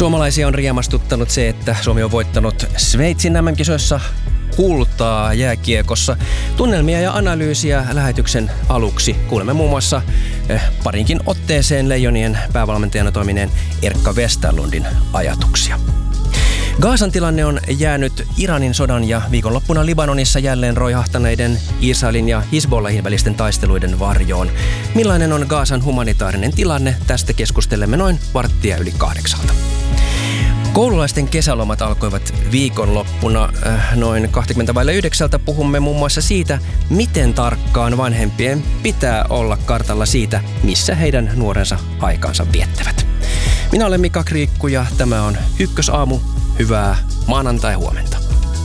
Suomalaisia on riemastuttanut se, että Suomi on voittanut Sveitsin MM-kisoissa kultaa jääkiekossa. Tunnelmia ja analyysiä lähetyksen aluksi. Kuulemme muun muassa parinkin otteeseen Leijonien päävalmentajana toimineen Erkka Westerlundin ajatuksia. Gazan tilanne on jäänyt Iranin sodan ja viikonloppuna Libanonissa jälleen roihahtaneiden Israelin ja Hizbollahin välisten taisteluiden varjoon. Millainen on Gazan humanitaarinen tilanne? Tästä keskustelemme noin 7:15. Koululaisten kesälomat alkoivat viikonloppuna noin 8:20. Puhumme muun muassa siitä, miten tarkkaan vanhempien pitää olla kartalla siitä, missä heidän nuorensa aikaansa viettävät. Minä olen Mika Kriikku ja tämä on Ykkösaamu. Hyvää maanantai-huomenta.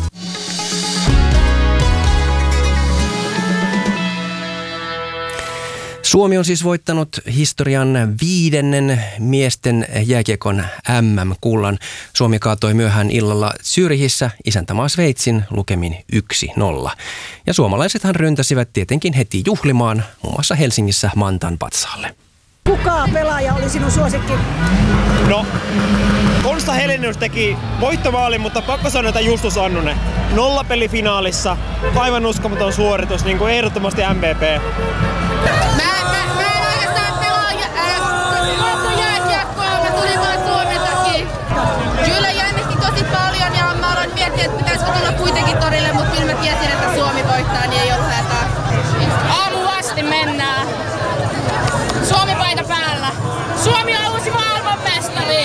Suomi on siis voittanut historian 5. miesten jääkiekon MM-kullan. Suomi kaatoi myöhään illalla Zürichissä isäntämaa Sveitsin lukemin 1-0. Ja suomalaisethan ryntäsivät tietenkin heti juhlimaan, muun muassa Helsingissä Mantan patsaalle. Kuka pelaaja oli sinun suosikki? No, Konsta Helenius teki voittomaalin, mutta pakko sanoa, että Justus Annunen. Nollapelifinaalissa, aivan uskomaton suoritus, niin kuin ehdottomasti MVP. Mä en oikeastaan pelaa jääkiekkoa, mä tulin vaan Suomen takia. Kyllä jännitti tosi paljon ja mä aloin miettiä, että pitäisikö tulla kuitenkin torille, mutta kyllä mä tiesin, että Suomi voittaa, niin ei ollut hätää. Aamu asti mennään. Suomi paita päällä. Suomi on uusi maailmanmestari!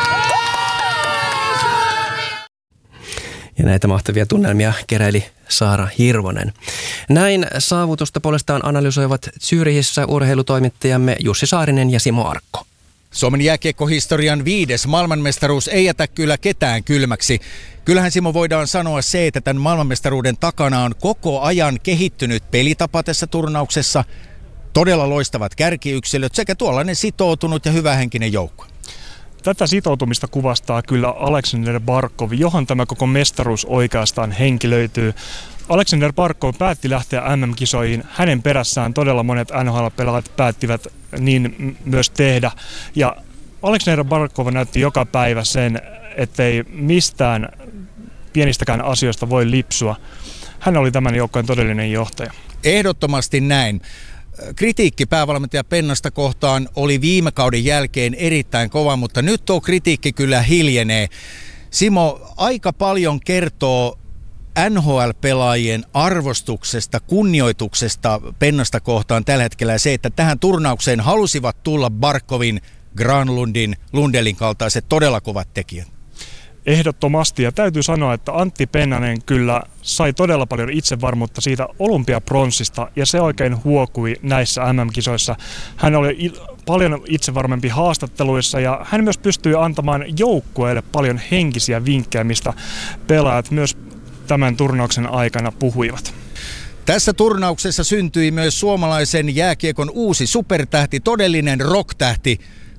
Ja näitä mahtavia tunnelmia keräili Saara Hirvonen. Näin saavutusta puolestaan analysoivat Zürichissä urheilutoimittajamme Jussi Saarinen ja Simo Arkko. Suomen jääkiekkohistorian 5. maailmanmestaruus ei jätä kyllä ketään kylmäksi. Kyllähän, Simo, voidaan sanoa se, että tämän maailmanmestaruuden takana on koko ajan kehittynyt pelitapa tässä turnauksessa. Todella loistavat kärkiyksilöt sekä tuollainen sitoutunut ja hyvähenkinen joukko. Tätä sitoutumista kuvastaa kyllä Aleksander Barkov, johon tämä koko mestaruus oikeastaan henkilöityy. Aleksander Barkov päätti lähteä MM-kisoihin. Hänen perässään todella monet NHL-pelaajat päättivät niin myös tehdä. Ja Aleksander Barkov näytti joka päivä sen, ettei mistään pienistäkään asioista voi lipsua. Hän oli tämän joukkojen todellinen johtaja. Ehdottomasti näin. Kritiikki päävalmentaja Pennasta kohtaan oli viime kauden jälkeen erittäin kova, mutta nyt tuo kritiikki kyllä hiljenee. Simo, aika paljon kertoo NHL-pelaajien arvostuksesta, kunnioituksesta Pennasta kohtaan tällä hetkellä se, että tähän turnaukseen halusivat tulla Barkovin, Granlundin, Lundelin kaltaiset todella kovat tekijät. Ehdottomasti, ja täytyy sanoa, että Antti Pennanen kyllä sai todella paljon itsevarmuutta siitä olympiapronssista, ja se oikein huokui näissä MM-kisoissa. Hän oli paljon itsevarmempi haastatteluissa, ja hän myös pystyi antamaan joukkueelle paljon henkisiä vinkkejä, mistä pelaajat myös tämän turnauksen aikana puhuivat. Tässä turnauksessa syntyi myös suomalaisen jääkiekon uusi supertähti, todellinen rocktähti,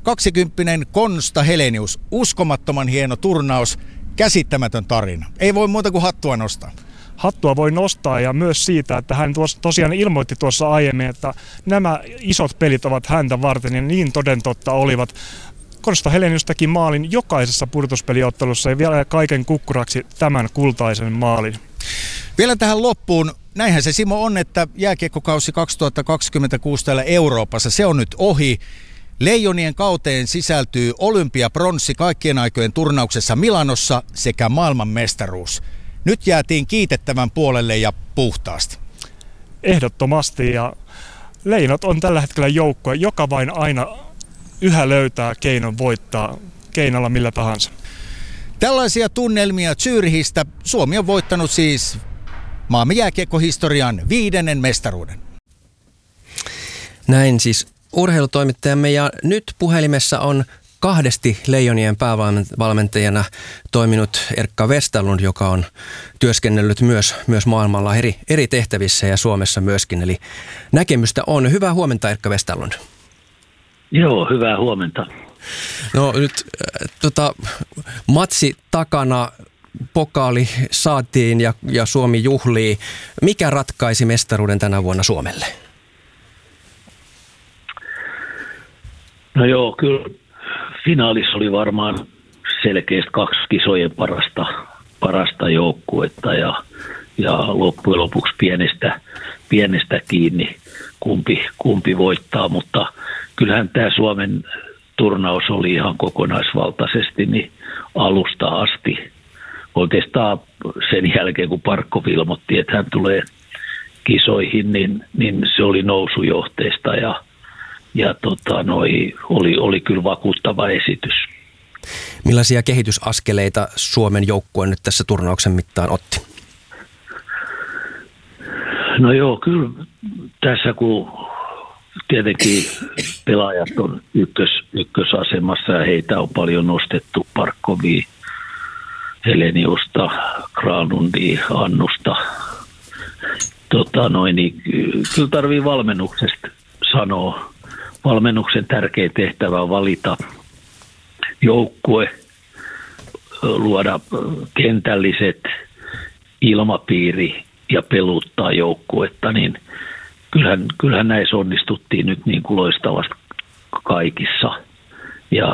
20 Konsta Helenius. Uskomattoman hieno turnaus, käsittämätön tarina. Ei voi muuta kuin hattua nostaa. Hattua voi nostaa, ja myös siitä, että hän tosiaan ilmoitti tuossa aiemmin, että nämä isot pelit ovat häntä varten, ja niin toden totta olivat. Konsta Helenius teki maalin jokaisessa pudotuspeliottelussa ja vielä kaiken kukkuraksi tämän kultaisen maalin. Vielä tähän loppuun. Näinhän se, Simo, on, että jääkiekkokausi 2026 täällä Euroopassa, se on nyt ohi. Leijonien kauteen sisältyy olympiapronssi kaikkien aikojen turnauksessa Milanossa sekä maailmanmestaruus. Nyt jäätiin kiitettävän puolelle ja puhtaasti. Ehdottomasti, ja Leijonat on tällä hetkellä joukkue, joka vain aina yhä löytää keinon voittaa keinolla millä tahansa. Tällaisia tunnelmia Zürichistä. Suomi on voittanut siis maamme jääkiekkohistorian 5. mestaruuden. Näin siis urheilutoimittajamme, ja nyt puhelimessa on 2 Leijonien päävalmentajana toiminut Erkka Westerlund, joka on työskennellyt myös maailmalla eri tehtävissä ja Suomessa myöskin. Eli näkemystä on. Hyvää huomenta, Erkka Westerlund. Joo, hyvää huomenta. No nyt matsi takana, pokaali saatiin ja Suomi juhlii. Mikä ratkaisi mestaruuden tänä vuonna Suomelle? No joo, kyllä finaalissa oli varmaan selkeästi 2 kisojen parasta joukkuetta ja loppujen lopuksi pienestä kiinni kumpi voittaa, mutta kyllähän tämä Suomen turnaus oli ihan kokonaisvaltaisesti niin alusta asti. Oikeastaan sen jälkeen, kun Barkov ilmoitti, että hän tulee kisoihin, niin se oli nousujohteista ja oli kyllä vakuuttava esitys. Millaisia kehitysaskeleita Suomen joukkue nyt tässä turnauksen mittaan otti? No joo, kyllä tässä kun tietenkin pelaajat on ykkösasemassa ja heitä on paljon nostettu, Barkovia, Heleniusta, Granlundia, Annusta. Niin kyllä tarvii valmennuksesta sanoa. Valmennuksen tärkeä tehtävä on valita joukkue, luoda kentälliset ilmapiiri ja peluttaa joukkuetta, niin kyllähän näissä onnistuttiin nyt niin kuin loistavasti kaikissa. Ja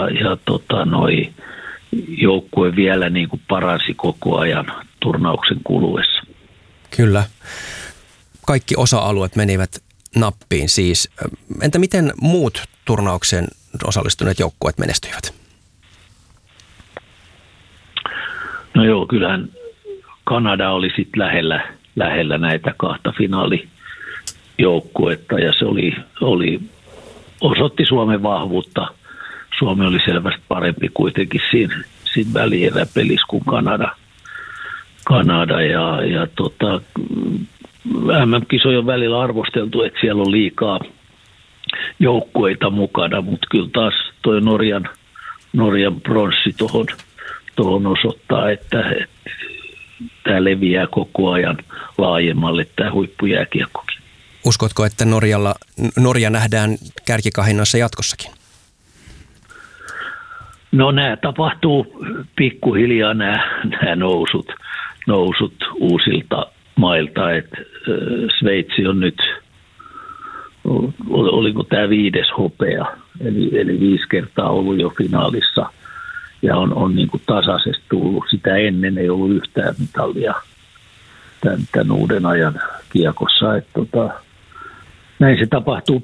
joukkue vielä niin kuin paransi koko ajan turnauksen kuluessa. Kyllä. Kaikki osa-alueet menivät nappiin siis. Entä miten muut turnaukseen osallistuneet joukkueet menestyivät? No joo, kyllähän Kanada oli sitten lähellä näitä 2 finaalijoukkuetta ja se osoitti Suomen vahvuutta. Suomi oli selvästi parempi kuitenkin siinä välieräpelissä kuin Kanada ja MM-kisojen välillä arvosteltu, että siellä on liikaa joukkueita mukana, mutta kyllä taas toi Norjan bronssi tuohon osoittaa, että tämä leviää koko ajan laajemmalle tämä huippujääkiekkokin. Uskotko, että Norja nähdään kärkikahinnoissa jatkossakin? No nämä tapahtuu pikkuhiljaa nämä nousut uusilta mailta, että Sveitsi on nyt, oliko tämä 5. hopea, eli 5 kertaa ollut jo finaalissa ja on niin kuin tasaisesti tullut. Sitä ennen ei ollut yhtään mitallia tämän uuden ajan kiekossa. Näin se tapahtuu